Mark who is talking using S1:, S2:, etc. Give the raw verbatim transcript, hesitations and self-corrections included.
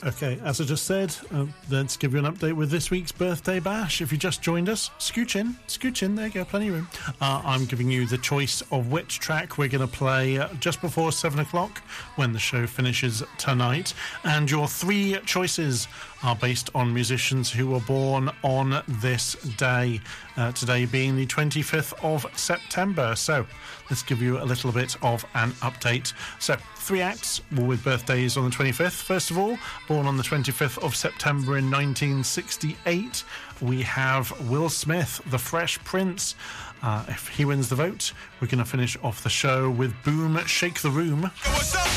S1: Okay, as I just said, uh, let's give you an update with this week's Birthday Bash. If you just joined us, scooch in, scooch in, there you go, plenty of room. Uh, I'm giving you the choice of which track we're going to play uh, just before seven o'clock when the show finishes tonight. And your three choices are based on musicians who were born on this day, uh, today being the twenty-fifth of September. So let's give you a little bit of an update. So, three acts, all with birthdays on the twenty-fifth. First of all, born on the twenty-fifth of September in nineteen sixty-eight, we have Will Smith, the Fresh Prince. Uh, if he wins the vote, we're going to finish off the show with Boom, Shake the Room.